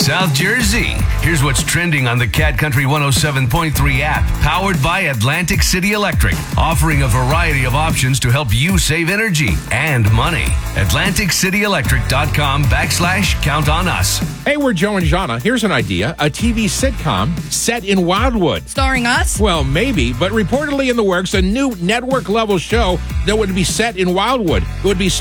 South Jersey. Here's what's trending on the Cat Country 107.3 app, powered by Atlantic City Electric, offering a variety of options to help you save energy and money. AtlanticCityElectric.com/count on us. Hey, we're Joe and Jana. Here's an idea. A TV sitcom set in Wildwood. Starring us? Well, maybe, but reportedly in the works, a new network-level show that would be set in Wildwood. It would be